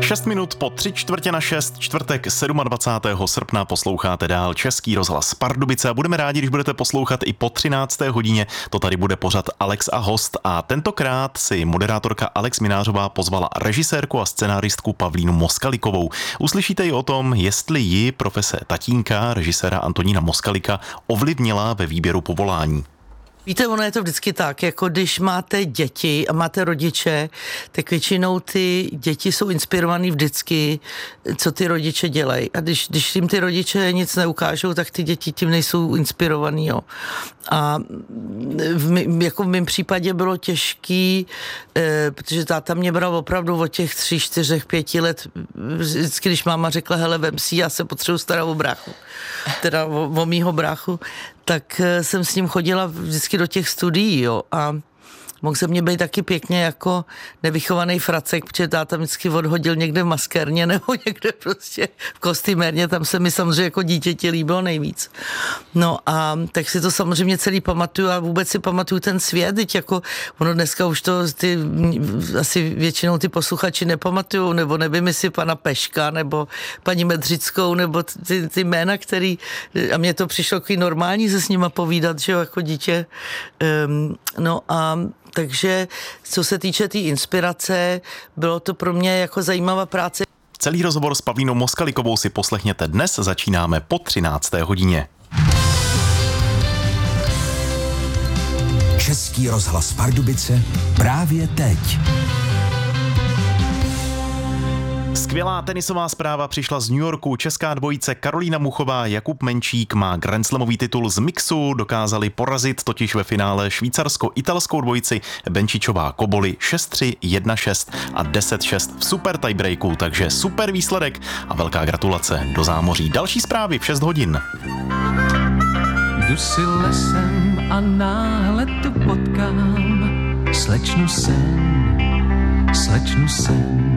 6 minut po 3:45, čtvrtek 27. srpna posloucháte dál Český rozhlas Pardubice a budeme rádi, když budete poslouchat i po 13. hodině. To tady bude pořad Alex a host a tentokrát si moderátorka Alex Minářová pozvala režisérku a scenáristku Pavlínu Moskalikovou. Uslyšíte i o tom, jestli ji profese tatínka, režiséra Antonína Moskalika, ovlivnila ve výběru povolání. Víte, ono je to vždycky tak, jako když máte děti a máte rodiče, tak většinou ty děti jsou inspirovaný vždycky, co ty rodiče dělají. A když jim ty rodiče nic neukážou, tak ty děti tím nejsou inspirovaný. Jo. A v mém případě bylo těžký, protože táta mě bral opravdu od těch 3, 4, 5 let. Vždycky, když máma řekla, hele, vem si, já se potřebuji starat o bráchu. Teda o mýho bráchu. Tak jsem s ním chodila vždycky do těch studií, jo, a mohl se mě být taky pěkně jako nevychovaný fracek, protože táta vždycky odhodil někde v maskérně nebo někde prostě v kostýmérně, tam se mi samozřejmě jako dítěti líbilo nejvíc. No a tak si to samozřejmě celý pamatuju a vůbec si pamatuju ten svět, teď jako ono dneska už to asi většinou ty posluchači nepamatujou, nebo nevím, jestli pana Peška, nebo paní Medřickou, nebo ty jména, který, a mně to přišlo takový normální se s nima povídat, že jo, jako dítě. No a takže co se týče té inspirace, bylo to pro mě jako zajímavá práce. Celý rozhovor s Pavlínou Moskalikovou si poslechněte dnes, začínáme po 13. hodině. Český rozhlas Pardubice právě teď. Skvělá tenisová zpráva přišla z New Yorku. Česká dvojice Karolína Muchová a Jakub Menčík má grandslamový titul z mixu. Dokázali porazit totiž ve finále švýcarsko-italskou dvojici Benčičová Koboli 6-3, 1-6 a 10-6 v super tiebreaku. Takže super výsledek a velká gratulace do zámoří. Další zprávy v 6 hodin. Jdu si lesem a náhle tu potkám slečnu sen.